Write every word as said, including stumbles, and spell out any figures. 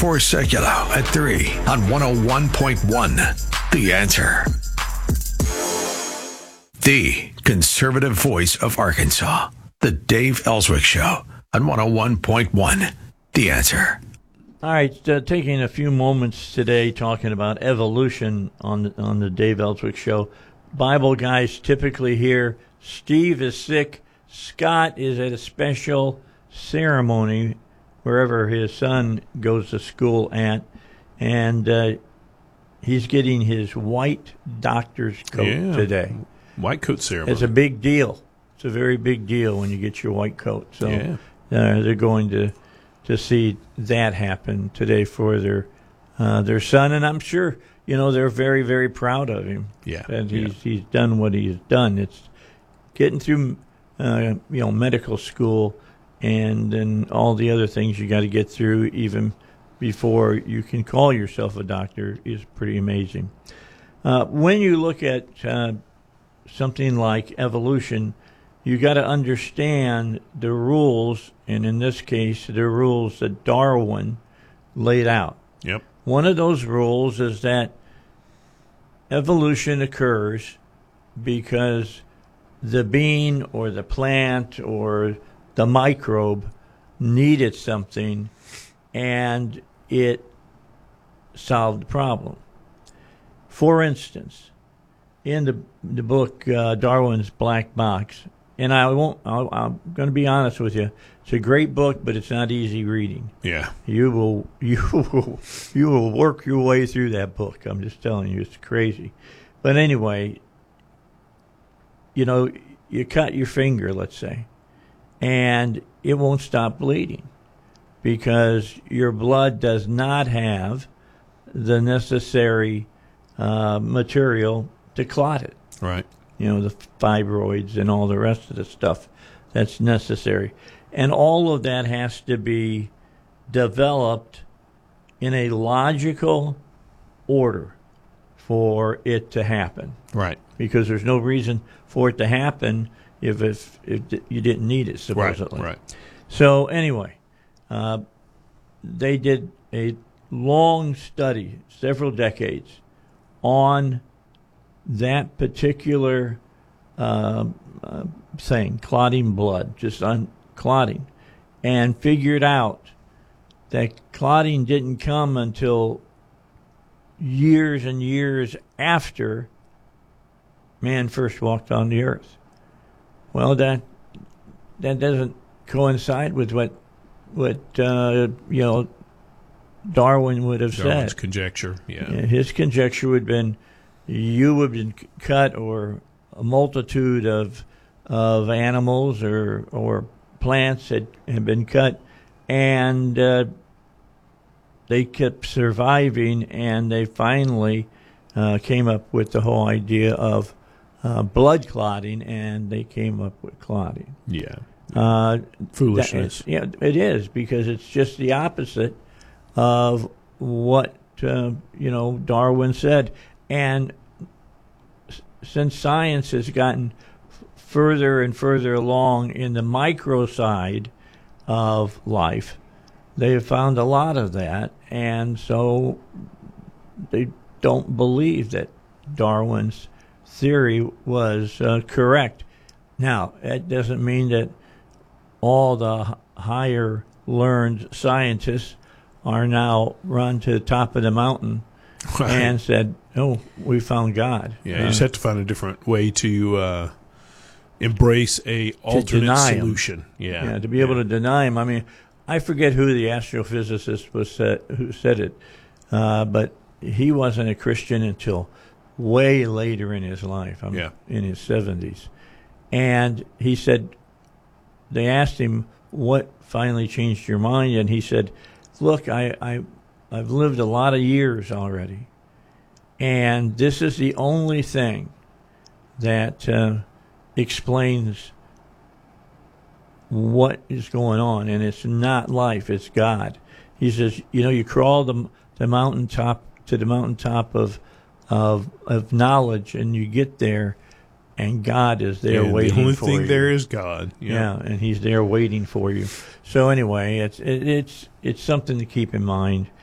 before Secular at three on one oh one point one. The Answer. The conservative voice of Arkansas. The Dave Ellswick Show on one oh one point one. The Answer. All right, uh, taking a few moments today talking about evolution on the, on the Dave Ellswick Show. Bible guys typically here. Steve is sick. Scott is at a special ceremony wherever his son goes to school at, and uh, he's getting his white doctor's coat yeah. today. White coat ceremony. It's a big deal. It's a very big deal when you get your white coat. So yeah. uh, they're going to to see that happen today for their uh, their son, and I'm sure you know they're very very proud of him. Yeah, that he's yeah. he's done what he's done. It's getting through uh, you know medical school and then all the other things you got to get through even before you can call yourself a doctor is pretty amazing. Uh, when you look at uh, something like evolution, you got to understand the rules, and in this case, the rules that Darwin laid out. Yep. One of those rules is that evolution occurs because the bean or the plant or the microbe needed something, and it solved the problem. For instance, in the the book uh, Darwin's Black Box, and I won't. I'll, I'm going to be honest with you. It's a great book, but it's not easy reading. Yeah, you will you will you will work your way through that book. I'm just telling you, it's crazy. But anyway, you know, you cut your finger, let's say, and it won't stop bleeding because your blood does not have the necessary uh, material to clot it. Right. You know, the fibroids and all the rest of the stuff that's necessary. And all of that has to be developed in a logical order for it to happen. Right. Because there's no reason for it to happen if, if, if you didn't need it, supposedly. Right, right. So anyway, uh, they did a long study, several decades, on that particular uh, uh, thing, clotting blood, just on clotting, and figured out that clotting didn't come until years and years after man first walked on the earth. Well, that that doesn't coincide with what what uh, you know Darwin would have Darwin's said. conjecture, yeah. Yeah. His conjecture would have been you would have been cut, or a multitude of of animals or or plants had, had been cut, and uh, they kept surviving, and they finally uh, came up with the whole idea of uh, blood clotting, and they came up with clotting. Yeah. Uh, Foolishness. That, yeah, it is, because it's just the opposite of what uh, you know Darwin said. And s- since science has gotten f- further and further along in the micro side of life, they have found a lot of that, and so they don't believe that Darwin's theory was uh, correct. Now, that doesn't mean that all the h- higher learned scientists are now run to the top of the mountain right. and said, "Oh, we found God." Yeah, you uh, just have to find a different way to uh, embrace a alternate solution. Him. Yeah, yeah, to be able yeah. to deny him. I mean, I forget who the astrophysicist was said, who said it, uh, but he wasn't a Christian until way later in his life. I mean, yeah. in his seventies, and he said they asked him what finally changed your mind, and he said, "Look, I, I I've lived a lot of years already, and this is the only thing that uh, explains what is going on, and it's not life, it's God." He says, "You know, you crawl the the mountaintop to the mountaintop of of of knowledge, and you get there, and God is there and waiting for you. The only thing there is God." Yeah. yeah, and He's there waiting for you. So anyway, it's it, it's it's something to keep in mind.